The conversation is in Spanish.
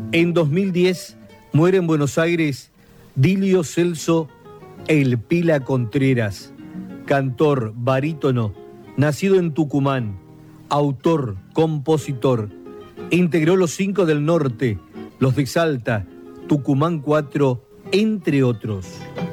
En 2010 muere en Buenos Aires Dilio Celso El Pila Contreras, cantor, barítono, nacido en Tucumán, autor, compositor. Integró Los Cinco del Norte, Los de Salta, Tucumán 4, entre otros.